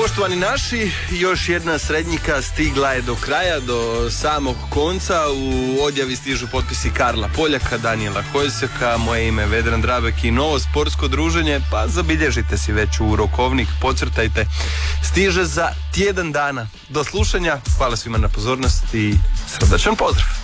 Poštovani naši, još jedna srednjika stigla je do kraja, do samog konca. U odjavi stižu potpisi Karla Poljaka, Danijela Hojseka, moje ime Vedran Drabek i novo sportsko druženje, pa zabilježite si već u rokovnik, podcrtajte. Stiže za tjedan dana. Do slušanja, hvala svima na pozornosti i srdačan pozdrav.